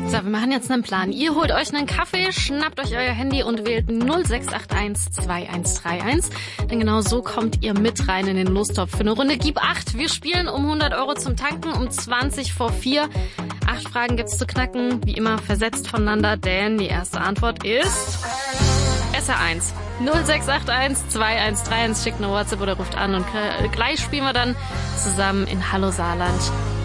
So, wir machen jetzt einen Plan. Ihr holt euch einen Kaffee, schnappt euch euer Handy und wählt 0681 2131. Denn genau so kommt ihr mit rein in den Lostopf für eine Runde Gib 8. Wir spielen um 100 Euro zum Tanken um 20 vor 4. 8 Fragen gibt's zu knacken, wie immer versetzt voneinander, denn die erste Antwort ist SR1. 0681 2131, schickt eine WhatsApp oder ruft an und gleich spielen wir dann zusammen in Hallo Saarland.